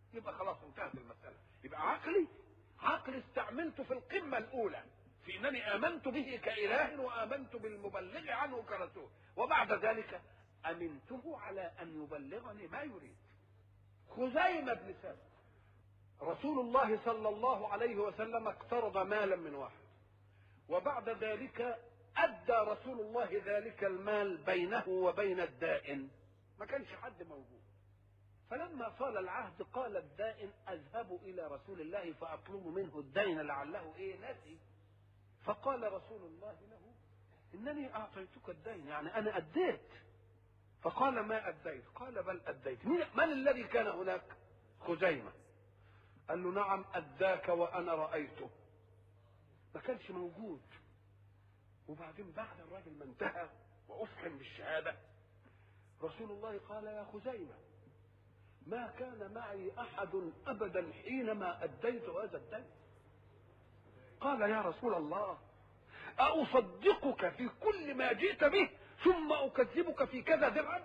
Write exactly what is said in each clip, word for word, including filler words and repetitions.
يبقى خلاص انتهت المساله. يبقى عقلي عقل استعملته في القمه الاولى في انني امنت به كاله وامنت بالمبلغ عنه كرسول، وبعد ذلك امنته على ان يبلغني ما يريد. خزيمه بن ثابت رسول الله صلى الله عليه وسلم اقترض مالا من واحد، وبعد ذلك ادى رسول الله ذلك المال بينه وبين الدائن، ما كانش حد موجود. فلما طال العهد قال الدائن اذهب الى رسول الله فاطلب منه الدين لعله ايه نسي. فقال رسول الله له انني اعطيتك الدين، يعني انا اديت. فقال ما اديت؟ قال بل اديت. من الذي كان هناك؟ خزيمه. قال له نعم اداك وانا رايته، ما كانش موجود. وبعدين بعد الراجل ما انتهى وافحم بالشهاده رسول الله قال يا خزيمه ما كان معي احد ابدا حينما اديت هذا الدين. قال يا رسول الله أصدقك في كل ما جئت به ثم أكذبك في كذا درهم؟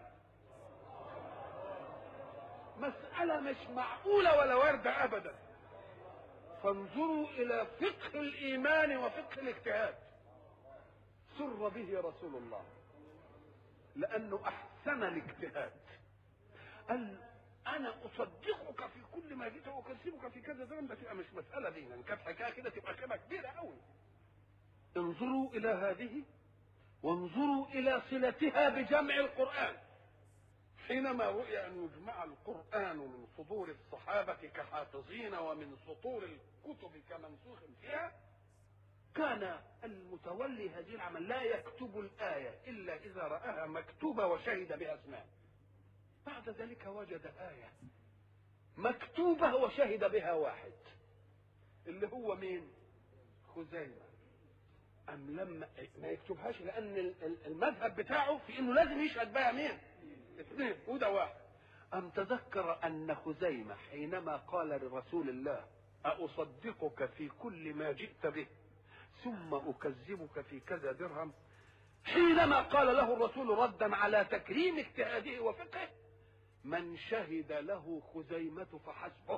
مسألة مش معقولة ولا واردة أبدا. فانظروا إلى فقه الإيمان وفقه الاجتهاد. سر به رسول الله لأنه أحسن الاجتهاد. قال أنا أصدقك في كل ما جئت وأكذبك في كذا درهم. ده تبقى مش مسألة دي، يعني كانت حكاية كده تبقى كده كبيرة أوي. انظروا إلى هذه وانظروا إلى صلتها بجمع القرآن. حينما رؤي أن يجمع القرآن من صدور الصحابة كحافظين ومن سطور الكتب كمنسوخ فيها، كان المتولي هذه العمل لا يكتب الآية إلا إذا رآها مكتوبة وشهد بها اسمها. بعد ذلك وجد آية مكتوبة وشهد بها واحد اللي هو مين؟ خزيمة. أم لما ما يكتبهاش لأن المذهب بتاعه في إنه لازم يشهد بها مين؟ اثنين وده واحد. أم تذكر أن خزيمة حينما قال لرسول الله أصدقك في كل ما جئت به ثم أكذبك في كذا درهم، حينما قال له الرسول ردا على تكريم اجتهاده وفقهه من شهد له خزيمة فحسبه.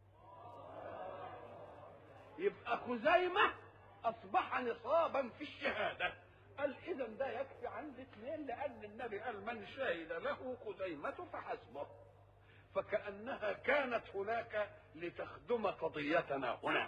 يبقى خزيمة أصبح نصابا في الشهادة. قال إذا ده يكفي عند اثنين لأن النبي قال من شهد له خزيمة فحسبه. فكأنها كانت هناك لتخدم قضيتنا هنا.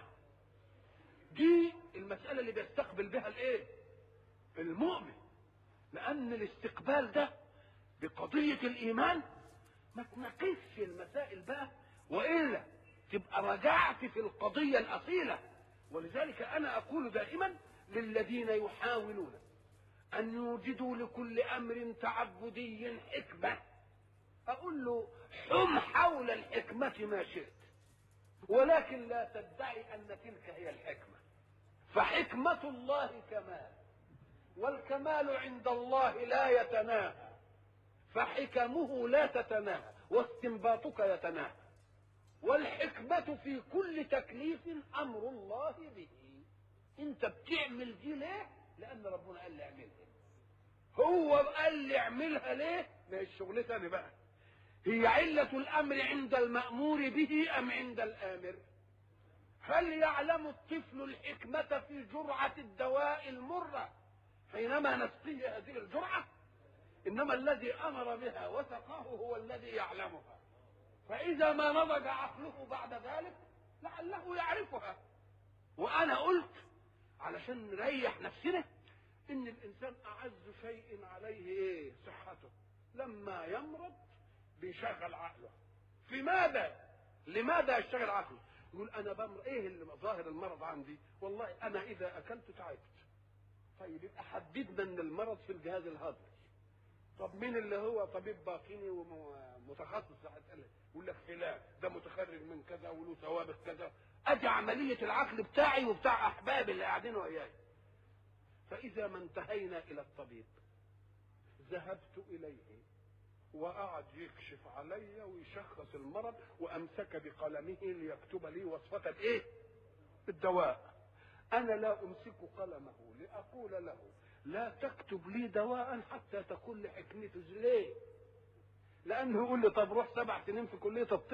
دي المسألة اللي بيستقبل بها الايه؟ المؤمن. لأن الاستقبال ده بقضية الإيمان ما تناقشش المسائل بقى، وإلا تبقى رجعت في القضية الأصيلة. ولذلك أنا أقول دائما للذين يحاولون أن يوجدوا لكل أمر تعبدي حكمة، أقول له حم حول الحكمة ما شئت، ولكن لا تدعي أن تلك هي الحكمة. فحكمة الله كمال، والكمال عند الله لا يتناهى، فحكمه لا تتناهى واستنباطك يتناهى. والحكمة في كل تكليف أمر الله به. أنت بتعمل دي ليه؟ لأن ربنا قال لي اعملها. هو قال لي اعملها ليه؟ ما هي الشغل تاني بقى. هي علة الأمر عند المأمور به أم عند الآمر؟ هل يعلم الطفل الحكمة في جرعة الدواء المرة حينما نسقيه هذه الجرعة؟ إنما الذي أمر بها وسقاه هو الذي يعلمها. فإذا ما نضج عقله بعد ذلك لعله يعرفها. وأنا قلت علشان نريح نفسنا إن الإنسان أعز شيء عليه إيه؟ صحته. لما يمرض بيشغل عقله. في ماذا؟ لماذا يشتغل عقله؟ يقول أنا بمر إيه اللي ظاهر المرض عندي؟ والله أنا إذا أكلت تعبت. طيب يبقى حددنا إن المرض في الجهاز الهضمي. طب مين اللي هو طبيب باطني ومتخصص؟ يقول لك فلان ده متخرج من كذا وله ثوابت كذا. ادي عمليه العقل بتاعي وبتاع احبابي اللي قاعدين وياي. فاذا ما انتهينا الى الطبيب ذهبت اليه وقعد يكشف علي ويشخص المرض وامسك بقلمه ليكتب لي وصفه الايه؟ الدواء. انا لا امسك قلمه لاقول له لا تكتب لي دواء حتى تقول لي حكمته ليه؟ لانه يقول لي طب روح سبع سنين في كليه الطب